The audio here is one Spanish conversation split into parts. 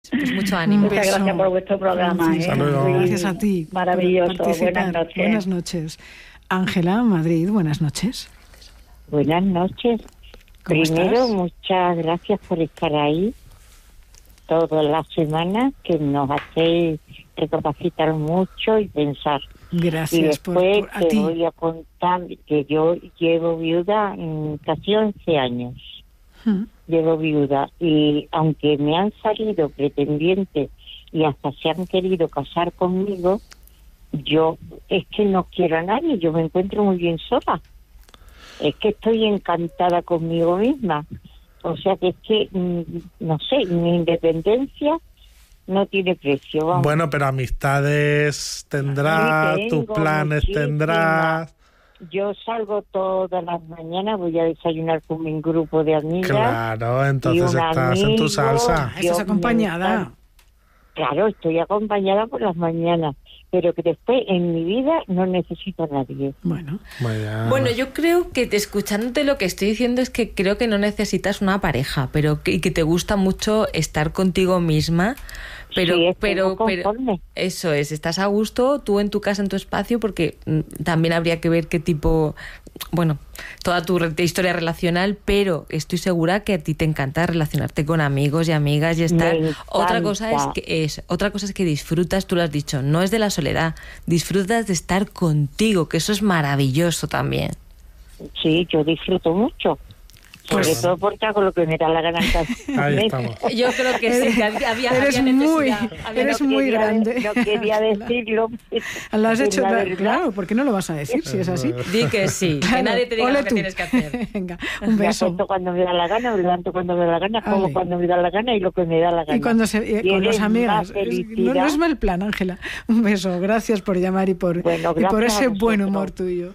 Pues mucho ánimo. Muchas gracias por vuestro programa. Gracias a ti. Maravilloso. Buenas noches. Buenas noches. Ángela, Madrid, buenas noches. Buenas noches. Primero, muchas gracias por estar ahí todas las semanas, que nos hacéis recapacitar mucho y pensar. Gracias. Y después a te ti. voy a contar que yo llevo viuda casi 11 años. Llevo viuda, y aunque me han salido pretendientes y hasta se han querido casar conmigo, yo es que no quiero a nadie, yo me encuentro muy bien sola. Es que estoy encantada conmigo misma. O sea que es que, no sé, mi independencia no tiene precio. Vamos. Bueno, pero amistades tendrás, tus planes tendrás. Yo salgo todas las mañanas, voy a desayunar con mi grupo de amigas. Claro, entonces estás en tu salsa. Estás acompañada. Claro, estoy acompañada por las mañanas, pero que después en mi vida no necesito a nadie. Bueno, yo creo que escuchándote lo que estoy diciendo es que creo que no necesitas una pareja, pero que te gusta mucho estar contigo misma. Pero, sí, pero eso es, estás a gusto tú en tu casa, en tu espacio, porque también habría que ver qué tipo, bueno, toda tu historia relacional, pero estoy segura que a ti te encanta relacionarte con amigos y amigas y estar. Otra cosa es que disfrutas, tú lo has dicho, no es de la soledad, disfrutas de estar contigo, que eso es maravilloso también. Sí, yo disfruto mucho. Sobre todo porque hago lo que me da la gana. Ahí estamos. Yo creo que sí, que había eres muy grande. No quería decirlo. Lo has hecho, claro, ¿por qué no lo vas a decir si es así? Di que sí, que nadie te diga lo que tienes que hacer. Venga, un beso. Me acuesto cuando me da la gana, me levanto cuando me da la gana, como cuando me da la gana y lo que me da la gana. Y cuando con los amigos. No es mal plan, Ángela. Un beso, gracias por llamar y por ese buen humor tuyo.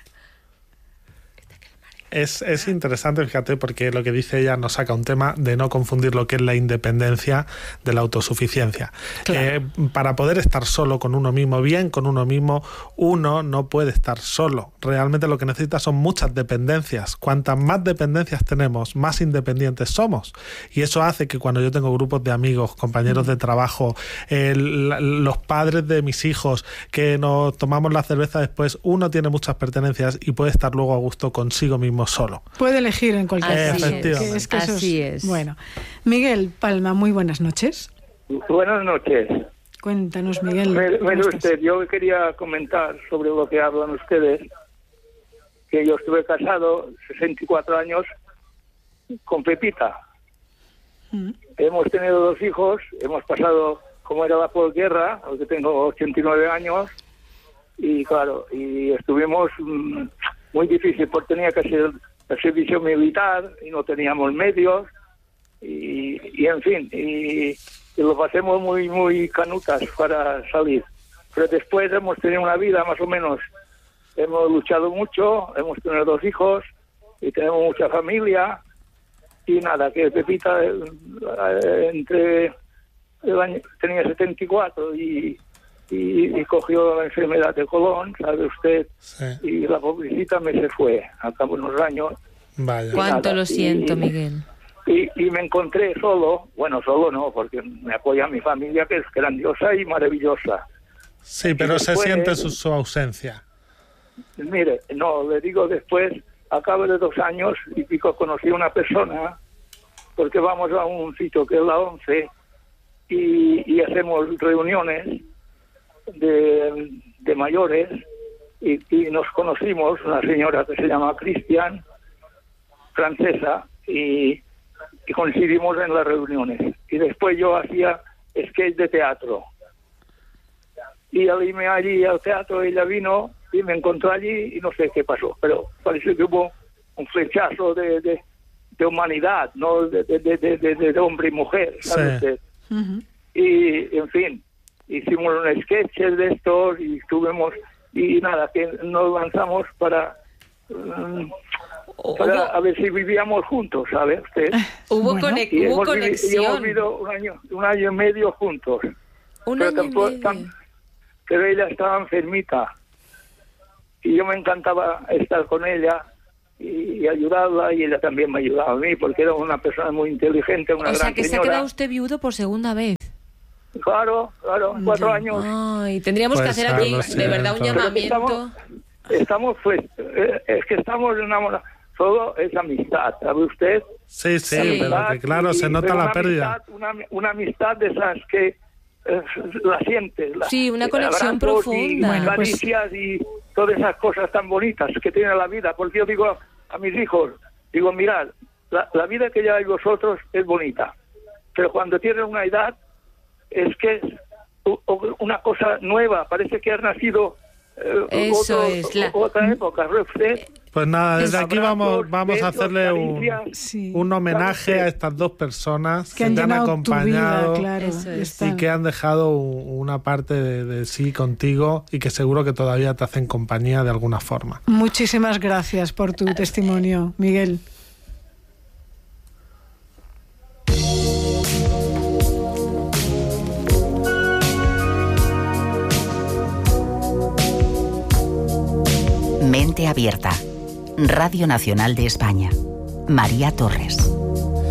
Es interesante, fíjate, porque lo que dice ella nos saca un tema de no confundir lo que es la independencia de la autosuficiencia. Claro. Para poder estar solo con uno mismo, bien con uno mismo, uno no puede estar solo. Realmente lo que necesita son muchas dependencias. Cuantas más dependencias tenemos, más independientes somos. Y eso hace que cuando yo tengo grupos de amigos, compañeros de trabajo, los padres de mis hijos, que nos tomamos la cerveza después, uno tiene muchas pertenencias y puede estar luego a gusto consigo mismo solo. Puede elegir en cualquier caso. Efectivamente. Así es. Bueno, Miguel Palma, muy buenas noches. Buenas noches. Cuéntanos, Miguel. Mire usted, yo quería comentar sobre lo que hablan ustedes, que yo estuve casado 64 años con Pepita. Hemos tenido 2 hijos, hemos pasado, como era la posguerra, porque tengo 89 años, y claro, y estuvimos muy difícil porque tenía que hacer el servicio militar y no teníamos medios y en fin, y lo pasemos muy canutas para salir. Pero después hemos tenido una vida más o menos, hemos luchado mucho, hemos tenido 2 hijos y tenemos mucha familia y nada, que Pepita entre el año, tenía 74 y cogió la enfermedad de Colón, sabe usted, sí. Y la pobrecita se fue al cabo de unos años. Vaya. Cuánto lo siento, Miguel. Y me encontré solo, bueno, solo no, porque me apoya mi familia, que es grandiosa y maravillosa. Sí, pero después, se siente su ausencia. Mire, no, le digo después, a cabo de 2 años y pico conocí a una persona, porque vamos a un sitio que es la 11 y hacemos reuniones de mayores y nos conocimos, una señora que se llama Cristian, francesa, y coincidimos en las reuniones. Y después yo hacía sketch de teatro. Y al irme allí al teatro, ella vino y me encontró allí y no sé qué pasó, pero parece que hubo un flechazo de humanidad, no de hombre y mujer, ¿sabe usted? Y en fin, hicimos un sketch de estos y estuvimos, y nada, que nos lanzamos para a ver si vivíamos juntos, ¿sabe usted? Hubo conexión. Y hemos vivido un año y medio juntos. Pero ella estaba enfermita y yo me encantaba estar con ella y ayudarla, y ella también me ha ayudado a mí, porque era una persona muy inteligente, una gran señora. O sea, que se ha quedado usted viudo por segunda vez. Claro, 4 años. Ay, tendríamos que hacer aquí, de verdad, un llamamiento. Estamos es que estamos enamorados. Todo es amistad, ¿sabe usted? Sí, pero que claro, se nota la pérdida. Una amistad de esas que la sientes. Sí, una conexión profunda. Y caricias y todas esas cosas tan bonitas que tiene la vida. Porque yo digo a mis hijos, digo, mirad, la vida que lleváis vosotros es bonita. Pero cuando tienen una edad, es que es una cosa nueva. Parece que has nacido otra época. Pues nada, desde aquí vamos a hacerle un homenaje a estas dos personas que te han acompañado y que han dejado una parte de sí contigo y que seguro que todavía te hacen compañía de alguna forma. Muchísimas gracias por tu testimonio, Miguel. Mente Abierta. Radio Nacional de España. María Torres.